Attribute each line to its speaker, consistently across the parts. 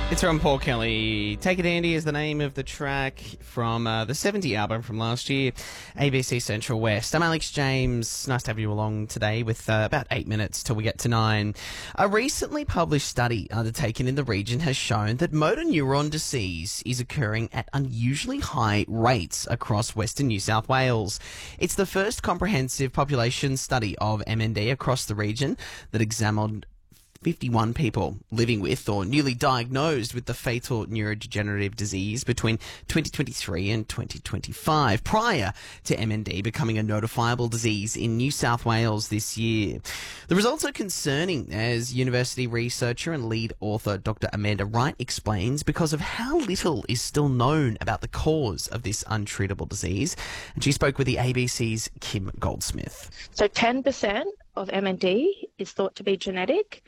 Speaker 1: It's from Paul Kelly. Take It Andy is the name of the track from the 70 album from last year, ABC Central West. I'm Alex James. Nice to have you along today with about 8 minutes till we get to 9. A recently published study undertaken in the region has shown that motor neuron disease is occurring at unusually high rates across Western New South Wales. It's the first comprehensive population study of MND across the region that examined 51 people living with or newly diagnosed with the fatal neurodegenerative disease between 2023 and 2025, prior to MND becoming a notifiable disease in New South Wales this year. The results are concerning, as university researcher and lead author Dr. Amanda Wright explains, because of how little is still known about the cause of this untreatable disease. And she spoke with the ABC's Kim Goldsmith.
Speaker 2: So 10% of MND is thought to be genetic.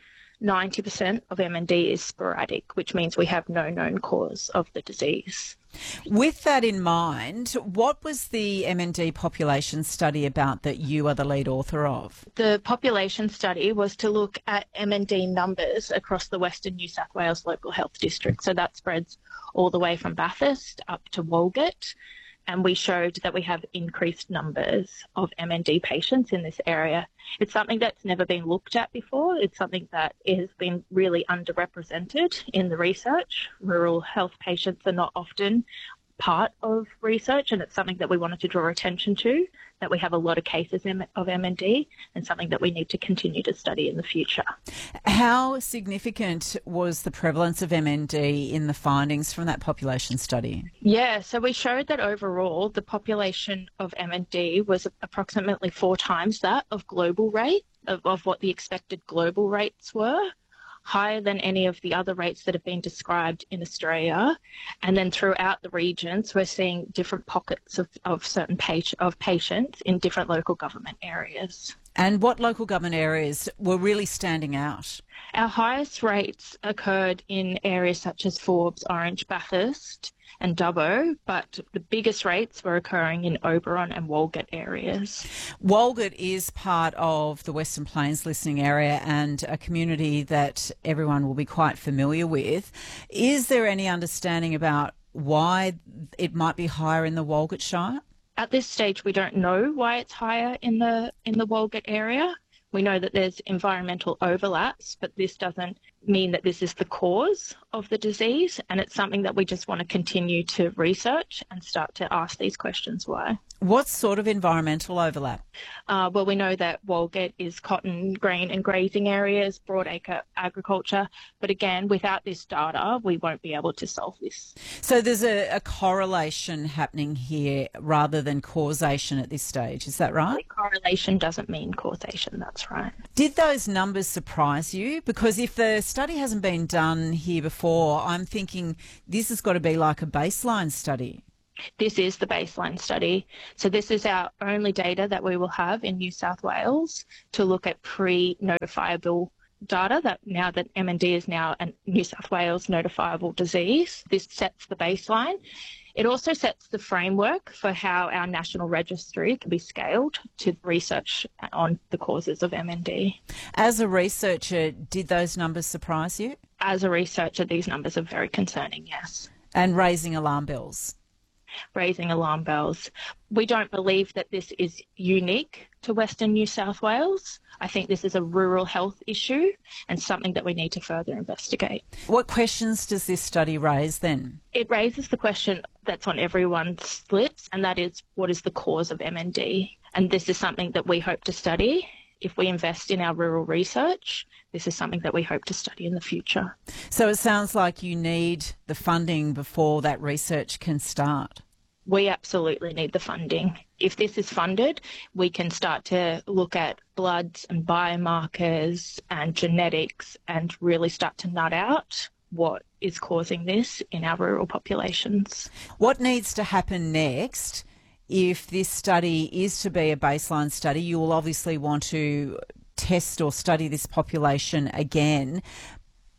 Speaker 2: 90% of MND is sporadic, which means we have no known cause of the disease.
Speaker 3: With that in mind, what was the MND population study about that you are the lead author of?
Speaker 2: The population study was to look at MND numbers across the Western New South Wales Local Health District. So that spreads all the way from Bathurst up to Walgett. And we showed that we have increased numbers of MND patients in this area. It's something that's never been looked at before. It's something that has been really underrepresented in the research. Rural health patients are not often part of research, and it's something that we wanted to draw attention to, that we have a lot of cases of MND and something that we need to continue to study in the future.
Speaker 3: How significant was the prevalence of MND in the findings from that population study?
Speaker 2: Yeah, so we showed that overall the population of MND was approximately 4 times that of global rate, of what the expected global rates were, higher than any of the other rates that have been described in Australia. And then throughout the regions, we're seeing different pockets of certain patients in different local government areas.
Speaker 3: And what local government areas were really standing out?
Speaker 2: Our highest rates occurred in areas such as Forbes, Orange, Bathurst and Dubbo, but the biggest rates were occurring in Oberon and Walgett areas.
Speaker 3: Walgett is part of the Western Plains listening area and a community that everyone will be quite familiar with. Is there any understanding about why it might be higher in the Walgett Shire?
Speaker 2: At this stage, we don't know why it's higher in the Walgett area. We know that there's environmental overlaps, but this doesn't mean that this is the cause of the disease, and it's something that we just want to continue to research and start to ask these questions why.
Speaker 3: What sort of environmental overlap?
Speaker 2: Well, we know that Walgett is cotton, grain and grazing areas, broadacre agriculture, but again, without this data, we won't be able to solve this.
Speaker 3: So there's a correlation happening here rather than causation at this stage, is that right?
Speaker 2: Correlation doesn't mean causation, that's right.
Speaker 3: Did those numbers surprise you? Because if the study hasn't been done here before, I'm thinking this has got to be like a baseline study.
Speaker 2: This is the baseline study. So this is our only data that we will have in New South Wales to look at pre-notifiable data, that now that MND is now a New South Wales notifiable disease. This sets the baseline. It also sets the framework for how our national registry can be scaled to research on the causes of MND.
Speaker 3: As a researcher, did those numbers surprise you?
Speaker 2: As a researcher, these numbers are very concerning, yes.
Speaker 3: And raising alarm bells?
Speaker 2: Raising alarm bells. We don't believe that this is unique to Western New South Wales. I think this is a rural health issue and something that we need to further investigate.
Speaker 3: What questions does this study raise then?
Speaker 2: It raises the question that's on everyone's lips, and that is, what is the cause of MND? And this is something that we hope to study. If we invest in our rural research, this is something that we hope to study in the future.
Speaker 3: So it sounds like you need the funding before that research can start.
Speaker 2: We absolutely need the funding. If this is funded, we can start to look at bloods and biomarkers and genetics and really start to nut out what is causing this in our rural populations.
Speaker 3: What needs to happen next? If this study is to be a baseline study, you will obviously want to test or study this population again.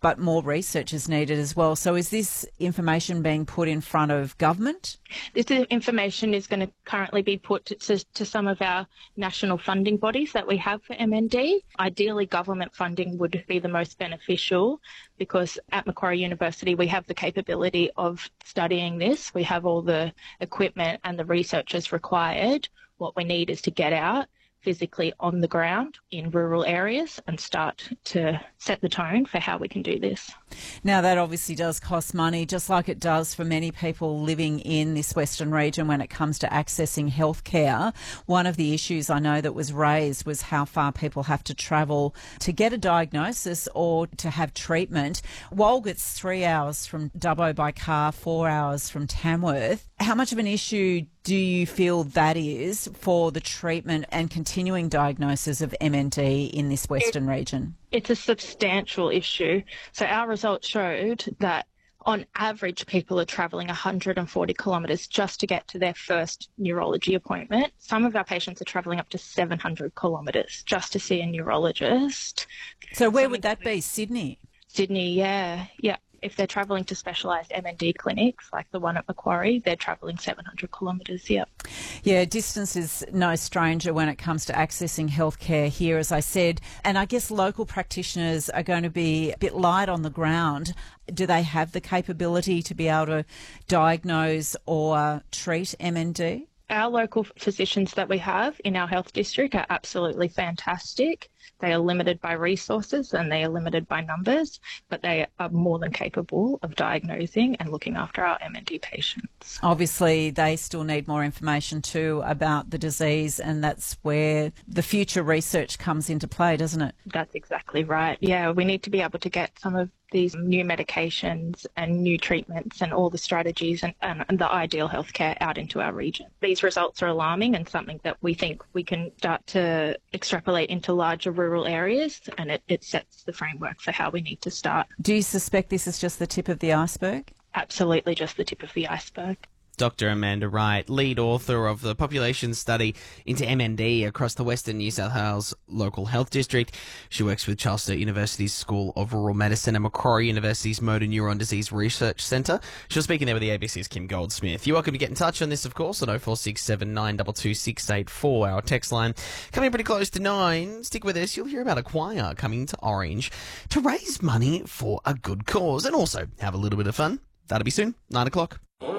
Speaker 3: but more research is needed as well. So is this information being put in front of government?
Speaker 2: This information is going to currently be put to some of our national funding bodies that we have for MND. Ideally, government funding would be the most beneficial because at Macquarie University we have the capability of studying this. We have all the equipment and the researchers required. What we need is to get out physically on the ground in rural areas and start to set the tone for how we can do this.
Speaker 3: Now, that obviously does cost money, just like it does for many people living in this Western region when it comes to accessing healthcare. One of the issues I know that was raised was how far people have to travel to get a diagnosis or to have treatment. Walgett's 3 hours from Dubbo by car, 4 hours from Tamworth. How much of an issue do you feel that is for the treatment and continuing diagnosis of MND in this Western region?
Speaker 2: It's a substantial issue. So our results showed that on average people are travelling 140 kilometres just to get to their first neurology appointment. Some of our patients are travelling up to 700 kilometres just to see a neurologist.
Speaker 3: So where would that be? Sydney?
Speaker 2: Sydney, yeah. If they're travelling to specialised MND clinics like the one at Macquarie, they're travelling 700 kilometres,
Speaker 3: Yeah, distance is no stranger when it comes to accessing healthcare here, as I said. And I guess local practitioners are going to be a bit light on the ground. Do they have the capability to be able to diagnose or treat MND?
Speaker 2: Our local physicians that we have in our health district are absolutely fantastic. They are limited by resources and they are limited by numbers, but they are more than capable of diagnosing and looking after our MND patients.
Speaker 3: Obviously, they still need more information too about the disease, and that's where the future research comes into play, doesn't it?
Speaker 2: That's exactly right. Yeah, we need to be able to get some of these new medications and new treatments and all the strategies and the ideal healthcare out into our region. These results are alarming and something that we think we can start to extrapolate into larger rural areas, and it sets the framework for how we need to start.
Speaker 3: Do you suspect this is just the tip of the iceberg?
Speaker 2: Absolutely just the tip of the iceberg.
Speaker 1: Dr. Amanda Wright, lead author of the population study into MND across the Western New South Wales local health district. She works with Charles Sturt University's School of Rural Medicine and Macquarie University's Motor Neuron Disease Research Centre. She was speaking there with the ABC's Kim Goldsmith. You're welcome to get in touch on this, of course, on 0467 922 684, our text line. Coming pretty close to 9. Stick with us. You'll hear about a choir coming to Orange to raise money for a good cause and also have a little bit of fun. That'll be soon, 9 o'clock.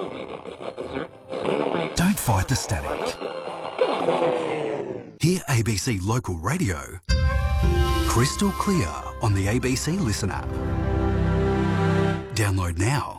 Speaker 4: Don't fight the static. Hear ABC Local Radio crystal clear on the ABC Listen app. Download now.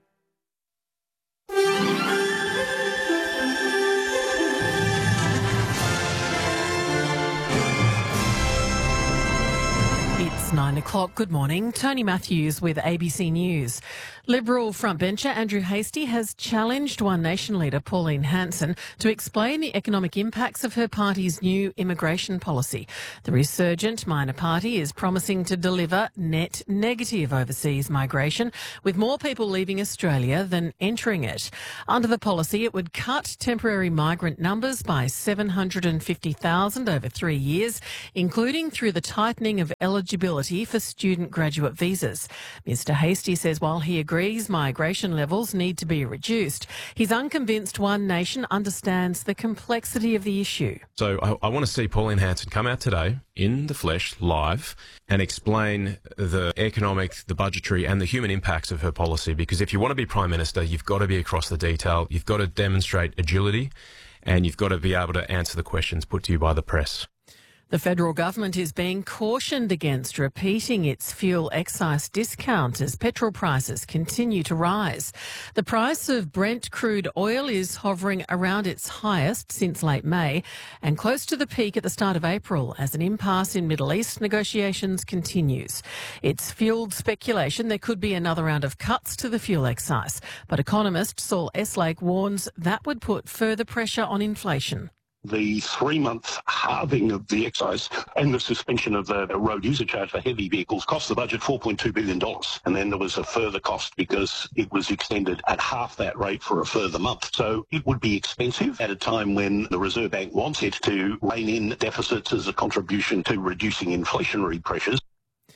Speaker 5: It's 9 o'clock. Good morning. Tony Matthews with ABC News. Liberal frontbencher Andrew Hastie has challenged One Nation leader Pauline Hanson to explain the economic impacts of her party's new immigration policy. The resurgent minor party is promising to deliver net negative overseas migration, with more people leaving Australia than entering it. Under the policy, it would cut temporary migrant numbers by 750,000 over 3 years, including through the tightening of eligibility for student graduate visas. Mr Hastie says while he agrees migration levels need to be reduced, he's unconvinced One Nation understands the complexity of the issue.
Speaker 6: So I want to see Pauline Hanson come out today in the flesh, live, and explain the economic, the budgetary and the human impacts of her policy. Because if you want to be Prime Minister, you've got to be across the detail, you've got to demonstrate agility, and you've got to be able to answer the questions put to you by the press.
Speaker 5: The federal government is being cautioned against repeating its fuel excise discount as petrol prices continue to rise. The price of Brent crude oil is hovering around its highest since late May and close to the peak at the start of April as an impasse in Middle East negotiations continues. It's fuelled speculation there could be another round of cuts to the fuel excise, but economist Saul Eslake warns that would put further pressure on inflation.
Speaker 7: The 3-month halving of the excise and the suspension of the road user charge for heavy vehicles cost the budget $4.2 billion. And then there was a further cost because it was extended at half that rate for a further month. So it would be expensive at a time when the Reserve Bank wants it to rein in deficits as a contribution to reducing inflationary pressures.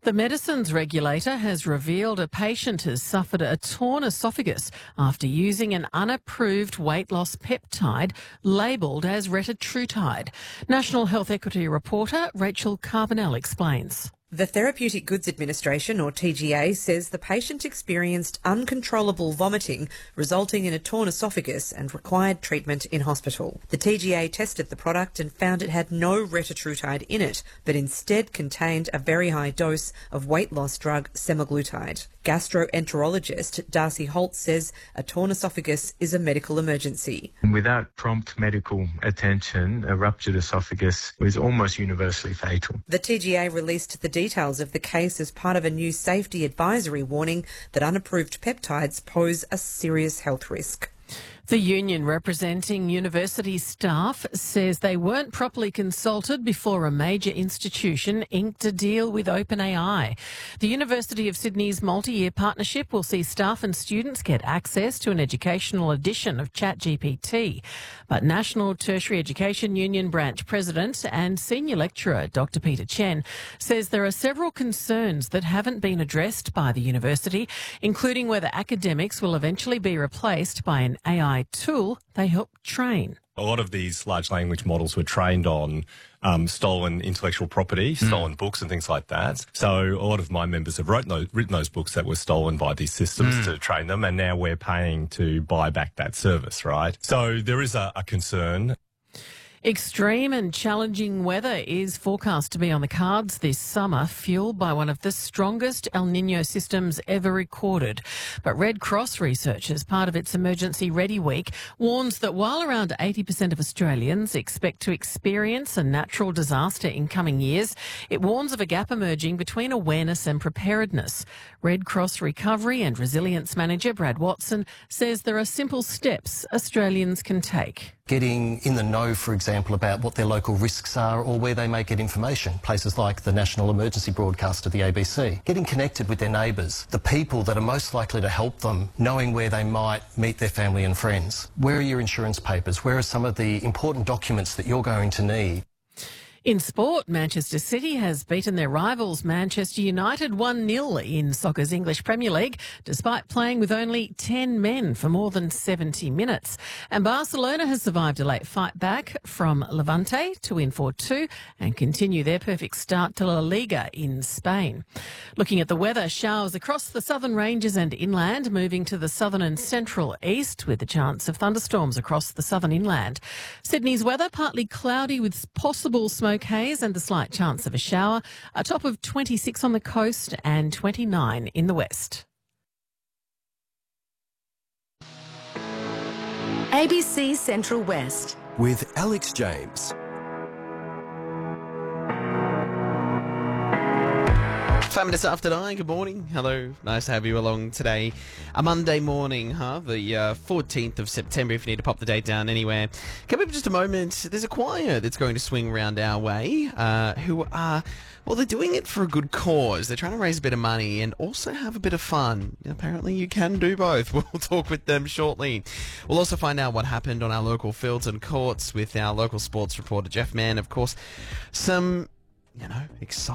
Speaker 5: The medicines regulator has revealed a patient has suffered a torn esophagus after using an unapproved weight loss peptide labelled as retatrutide. National Health Equity reporter Rachel Carbonell explains.
Speaker 8: The Therapeutic Goods Administration, or TGA, says the patient experienced uncontrollable vomiting, resulting in a torn esophagus and required treatment in hospital. The TGA tested the product and found it had no retatrutide in it, but instead contained a very high dose of weight loss drug semaglutide. Gastroenterologist Darcy Holt says a torn esophagus is a medical emergency.
Speaker 9: Without prompt medical attention, a ruptured esophagus is almost universally fatal.
Speaker 8: The TGA released the details of the case as part of a new safety advisory warning that unapproved peptides pose a serious health risk.
Speaker 5: The union representing university staff says they weren't properly consulted before a major institution inked a deal with OpenAI. The University of Sydney's multi-year partnership will see staff and students get access to an educational edition of ChatGPT. But National Tertiary Education Union Branch President and Senior Lecturer Dr. Peter Chen says there are several concerns that haven't been addressed by the university, including whether academics will eventually be replaced by an AI tool they help train.
Speaker 10: A lot of these large language models were trained on stolen intellectual property, stolen books and things like that. So a lot of my members have written those books that were stolen by these systems to train them, and now we're paying to buy back that service, right? So there is a concern.
Speaker 5: Extreme and challenging weather is forecast to be on the cards this summer, fuelled by one of the strongest El Niño systems ever recorded. But Red Cross research, as part of its Emergency Ready Week, warns that while around 80% of Australians expect to experience a natural disaster in coming years, it warns of a gap emerging between awareness and preparedness. Red Cross Recovery and Resilience Manager Brad Watson says there are simple steps Australians can take.
Speaker 11: Getting in the know, for example, about what their local risks are or where they may get information, places like the national emergency broadcast of the ABC. Getting connected with their neighbours, the people that are most likely to help them, knowing where they might meet their family and friends. Where are your insurance papers? Where are some of the important documents that you're going to need?
Speaker 5: In sport, Manchester City has beaten their rivals Manchester United 1-0 in soccer's English Premier League, despite playing with only 10 men for more than 70 minutes. And Barcelona has survived a late fight back from Levante to win 4-2 and continue their perfect start to La Liga in Spain. Looking at the weather, showers across the southern ranges and inland, moving to the southern and central east with the chance of thunderstorms across the southern inland. Sydney's weather, partly cloudy with possible smoke haze and a slight chance of a shower, a top of 26 on the coast and 29 in the west.
Speaker 12: ABC Central West
Speaker 4: with Alex James.
Speaker 1: Five minutes after 9, good morning. Hello, nice to have you along today. A Monday morning, the 14th of September, if you need to pop the date down anywhere. Come up just a moment. There's a choir that's going to swing round our way who are, well, they're doing it for a good cause. They're trying to raise a bit of money and also have a bit of fun. Apparently you can do both. We'll talk with them shortly. We'll also find out what happened on our local fields and courts with our local sports reporter, Jeff Mann. Of course, some, exciting